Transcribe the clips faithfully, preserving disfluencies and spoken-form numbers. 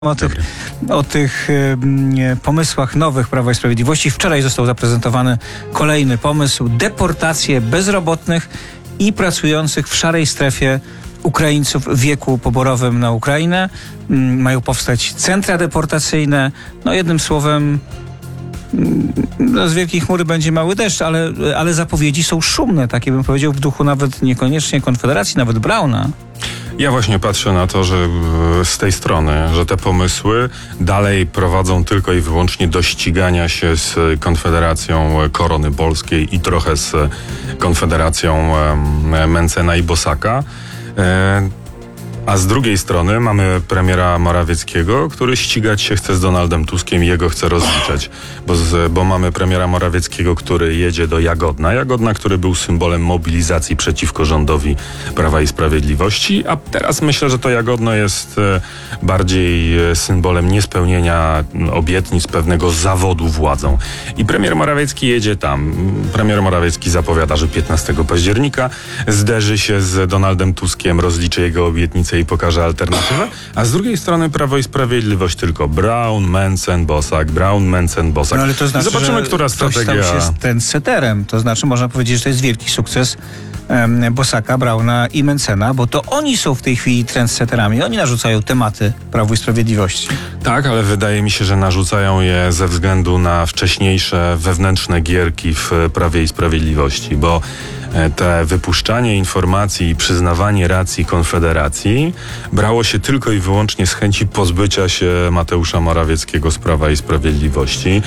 O tych, o tych y, pomysłach nowych Prawa i Sprawiedliwości. Wczoraj został zaprezentowany kolejny pomysł: deportacje bezrobotnych i pracujących w szarej strefie Ukraińców w wieku poborowym na Ukrainę. Y, mają powstać centra deportacyjne. No jednym słowem, y, z wielkiej chmury będzie mały deszcz, ale, ale zapowiedzi są szumne, takie bym powiedział, w duchu nawet niekoniecznie Konfederacji, nawet Brauna. Ja właśnie patrzę na to, że z tej strony, że te pomysły dalej prowadzą tylko i wyłącznie do ścigania się z Konfederacją Korony Polskiej i trochę z Konfederacją Mentzena i Bosaka. A z drugiej strony mamy premiera Morawieckiego, który ścigać się chce z Donaldem Tuskiem i jego chce rozliczać. Bo, z, bo mamy premiera Morawieckiego, który jedzie do Jagodna. Jagodna, który był symbolem mobilizacji przeciwko rządowi Prawa i Sprawiedliwości. A teraz myślę, że to Jagodno jest bardziej symbolem niespełnienia obietnic, pewnego zawodu władzą. I premier Morawiecki jedzie tam. Premier Morawiecki zapowiada, że piętnastego października zderzy się z Donaldem Tuskiem, rozliczy jego obietnice i pokaże alternatywę, a z drugiej strony Prawo i Sprawiedliwość tylko Braun, Mentzen, Bosak, Braun, Mentzen, Bosak. No ale to znaczy, zobaczymy, że która strategia... ktoś tam się trendsetterem, to znaczy można powiedzieć, że to jest wielki sukces um, Bosaka, Brauna i Mentzena, bo to oni są w tej chwili trendsetterami, oni narzucają tematy Prawu i Sprawiedliwości. Tak, ale wydaje mi się, że narzucają je ze względu na wcześniejsze wewnętrzne gierki w Prawie i Sprawiedliwości, bo te wypuszczanie informacji i przyznawanie racji Konfederacji brało się tylko i wyłącznie z chęci pozbycia się Mateusza Morawieckiego z Prawa i Sprawiedliwości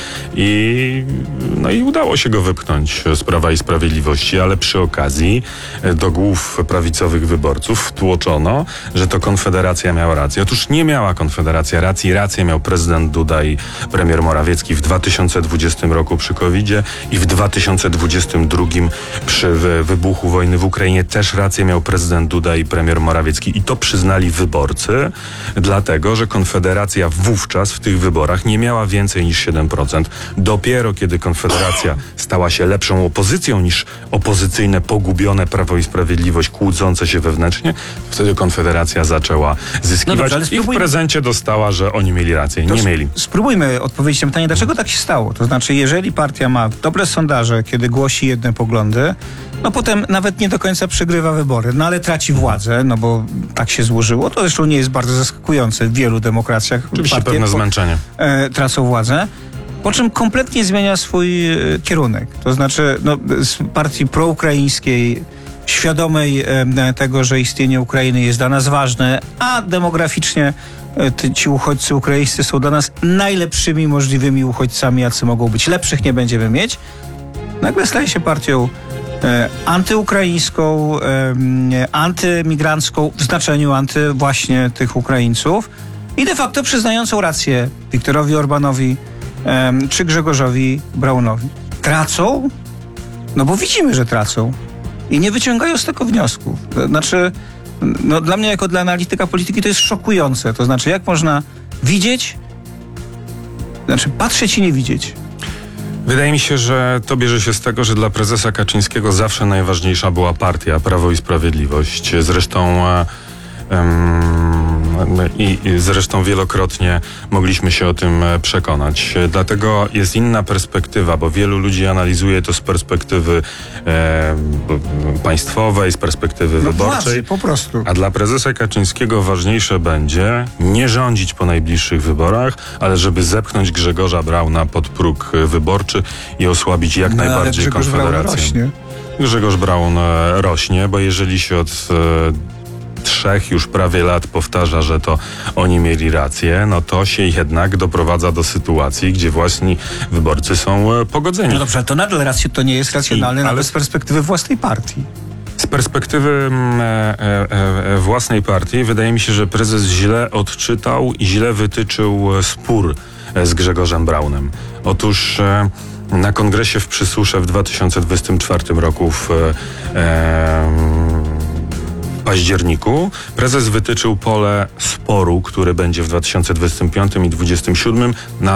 i, no i udało się go wypchnąć z Prawa i Sprawiedliwości, ale przy okazji do głów prawicowych wyborców wtłoczono, że to Konfederacja miała rację. Otóż nie miała Konfederacja racji. Rację miał prezydent Duda i premier Morawiecki w dwa tysiące dwudziestym roku przy kowidzie i w dwa tysiące dwudziestym drugim przy wybuchu wojny w Ukrainie też rację miał prezydent Duda i premier Morawiecki i to przyznali wyborcy, dlatego, że Konfederacja wówczas w tych wyborach nie miała więcej niż siedem procent. Dopiero kiedy Konfederacja stała się lepszą opozycją niż opozycyjne, pogubione Prawo i Sprawiedliwość, kłócące się wewnętrznie, wtedy Konfederacja zaczęła zyskiwać. No dobrze, i w prezencie dostała, że oni mieli rację. Nie mieli. Spróbujmy odpowiedzieć na pytanie, dlaczego tak się stało. To znaczy, jeżeli partia ma dobre sondaże, kiedy głosi jedne poglądy, no potem nawet nie do końca przegrywa wybory, no ale traci władzę, no bo tak się złożyło. To zresztą nie jest bardzo zaskakujące w wielu demokracjach. Oczywiście pewne zmęczenie. E, tracą władzę, po czym kompletnie zmienia swój e, kierunek. To znaczy, no, z partii proukraińskiej, świadomej e, tego, że istnienie Ukrainy jest dla nas ważne, a demograficznie e, ci uchodźcy ukraińscy są dla nas najlepszymi możliwymi uchodźcami, jacy mogą być. Lepszych nie będziemy mieć. Nagle staje się partią E, antyukraińską, e, antymigrancką w znaczeniu anty właśnie tych Ukraińców i de facto przyznającą rację Viktorowi Orbanowi e, czy Grzegorzowi Braunowi. Tracą? No bo widzimy, że tracą i nie wyciągają z tego wniosków. Znaczy, no dla mnie jako dla analityka polityki to jest szokujące. To znaczy, jak można widzieć, znaczy patrzeć i nie widzieć. Wydaje mi się, że to bierze się z tego, że dla prezesa Kaczyńskiego zawsze najważniejsza była partia Prawo i Sprawiedliwość. Zresztą um, i, i zresztą wielokrotnie mogliśmy się o tym przekonać. Dlatego jest inna perspektywa, bo wielu ludzi analizuje to z perspektywy e, państwowej, z perspektywy no wyborczej. Władzy, po prostu. A dla prezesa Kaczyńskiego ważniejsze będzie nie rządzić po najbliższych wyborach, ale żeby zepchnąć Grzegorza Brauna pod próg wyborczy i osłabić jak no, najbardziej Grzegorz Konfederację. Braun rośnie. Grzegorz Braun rośnie, bo jeżeli się od e, trzech już prawie lat powtarza, że to oni mieli rację, no to się jednak doprowadza do sytuacji, gdzie własni wyborcy są pogodzeni. No dobrze, ale to nadal rację, to nie jest racjonalne, I, ale nawet z perspektywy własnej partii. Z perspektywy e, e, e, własnej partii wydaje mi się, że prezes źle odczytał i źle wytyczył spór z Grzegorzem Braunem. Otóż e, na kongresie w Przysusze w dwa tysiące dwudziestym czwartym roku w e, październiku prezes wytyczył pole sporu, który będzie w dwa tysiące dwudziestym piątym i dwa tysiące dwudziestym siódmym na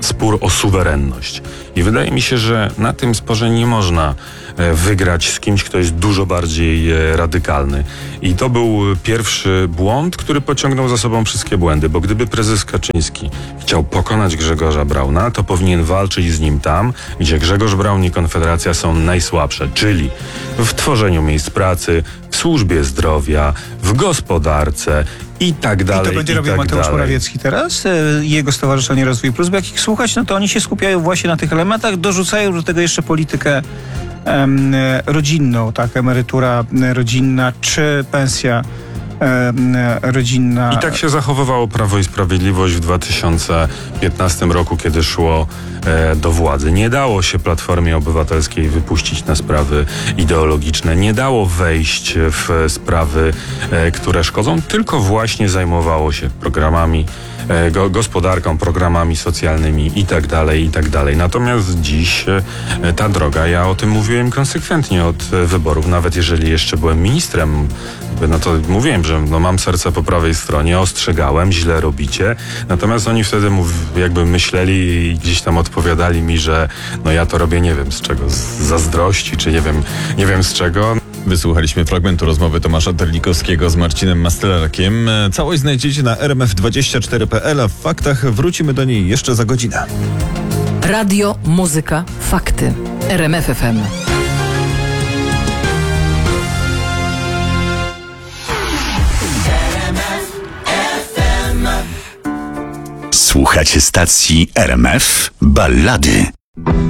spór o suwerenność. I wydaje mi się, że na tym sporze nie można wygrać z kimś, kto jest dużo bardziej radykalny. I to był pierwszy błąd, który pociągnął za sobą wszystkie błędy, bo gdyby prezes Kaczyński chciał pokonać Grzegorza Brauna, to powinien walczyć z nim tam, gdzie Grzegorz Braun i Konfederacja są najsłabsze, czyli w tworzeniu miejsc pracy, w służbie zdrowia, w gospodarce i tak dalej. I to będzie i robił tak Mateusz dalej. Morawiecki teraz, i jego Stowarzyszenie Rozwój Plus, bo jak ich słuchać, no to oni się skupiają właśnie na tych elementach, dorzucają do tego jeszcze politykę em, rodzinną, tak, emerytura rodzinna, czy pensja em, rodzinna. I tak się zachowywało Prawo i Sprawiedliwość w dwa tysiące piętnastym roku, kiedy szło e, do władzy. Nie dało się Platformie Obywatelskiej wypuścić na sprawy ideologiczne, nie dało wejść w sprawy, e, które szkodzą, tylko właśnie zajmowało się programami, e, go, gospodarką, programami socjalnymi i tak dalej, i tak dalej. Natomiast dziś e, ta droga, ja o tym mówiłem konsekwentnie od e, wyborów, nawet jeżeli jeszcze byłem ministrem, no to mówiłem, że no mam serce po prawej stronie, ostrzegałem, źle robicie. Natomiast oni wtedy mów, jakby myśleli i gdzieś tam odpowiadali mi, że no ja to robię nie wiem z czego, z zazdrości, czy nie wiem, nie wiem z czego. Wysłuchaliśmy fragmentu rozmowy Tomasza Terlikowskiego z Marcinem Mastelarkiem. Całość znajdziecie na r m f dwadzieścia cztery kropka p l, a w faktach wrócimy do niej jeszcze za godzinę. Radio, muzyka, fakty. R M F F M. Słuchacie stacji R M F Ballady.